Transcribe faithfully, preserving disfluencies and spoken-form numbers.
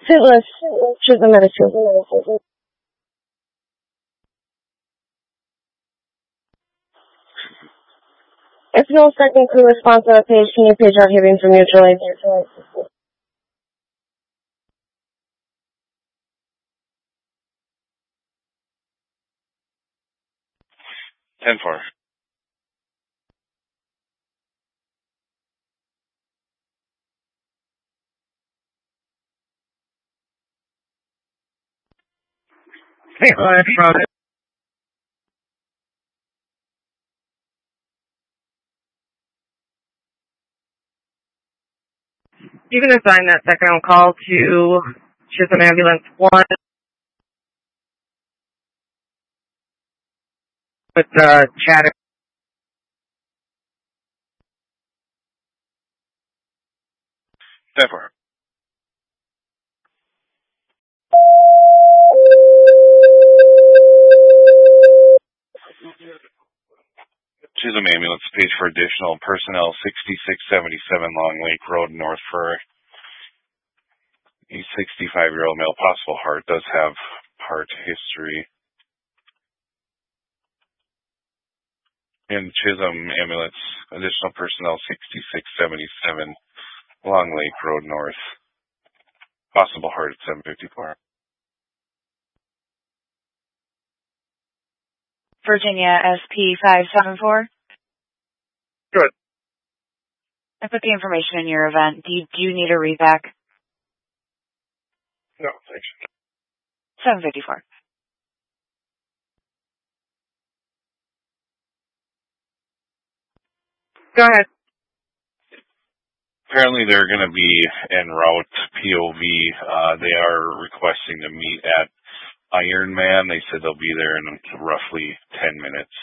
Saint Louis, Chisholm, Massachusetts. If no second crew response on the page, can you page out hearing from mutual aid? ten four. Hey, hi, from You can assign that second on call to Chisholm Ambulance one with uh, chatter. ten four. Chisholm Ambulance, page for additional personnel, sixty-six seventy-seven Long Lake Road, North Fur. A sixty-five-year-old male, possible heart, does have heart history. In Chisholm Ambulance, additional personnel, sixty-six seventy-seven Long Lake Road, North. Possible heart at seven fifty-four. Virginia S P five seven four. Good. I put the information in your event. Do you, do you need a readback? No, thanks. seven fifty-four. Go ahead. Apparently they're going to be en route P O V. Uh, they are requesting to meet at Ironman. They said they'll be there in roughly ten minutes.